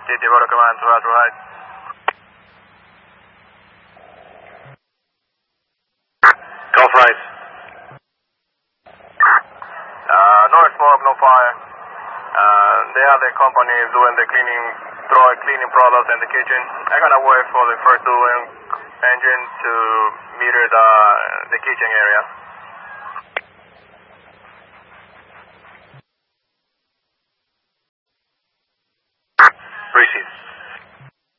City Water Command to Astro Heights. Golf Rise. No smoke, no fire. They have their company doing the cleaning products in the kitchen. I'm gonna wait for the first two engine to meter the kitchen area.